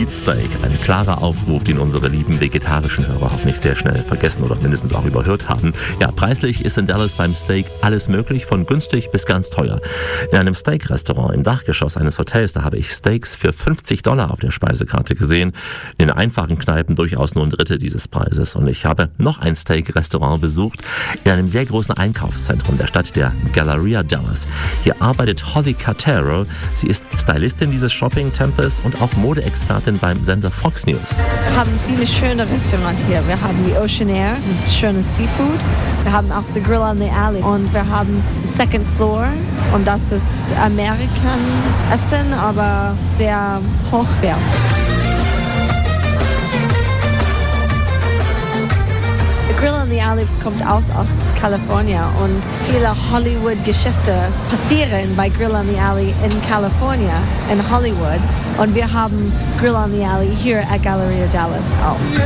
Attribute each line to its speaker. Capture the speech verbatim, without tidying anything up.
Speaker 1: Street Steak. Ein klarer Aufruf, den unsere lieben vegetarischen Hörer hoffentlich sehr schnell vergessen oder mindestens auch überhört haben. Ja, preislich ist in Dallas beim Steak alles möglich, von günstig bis ganz teuer. In einem Steak-Restaurant im Dachgeschoss eines Hotels, da habe ich Steaks für fünfzig Dollar auf der Speisekarte gesehen. In einfachen Kneipen durchaus nur ein Drittel dieses Preises. Und ich habe noch ein Steak-Restaurant besucht in einem sehr großen Einkaufszentrum der Stadt, der Galleria Dallas. Hier arbeitet Holly Cartero. Sie ist Stylistin dieses Shopping-Tempels und auch Modeexpertin beim Sender Fox News.
Speaker 2: Wir haben viele schöne Restaurants hier. Wir haben die Ocean Air, das ist schönes Seafood. Wir haben auch The Grill on the Alley und wir haben Second Floor und das ist American Essen, aber sehr hochwertig. The Grill on the Alley kommt aus aus Kalifornien und viele Hollywood-Geschäfte passieren bei Grill on the Alley in Kalifornien, in Hollywood. Und wir haben Grill on the Alley hier at Galleria Dallas auch.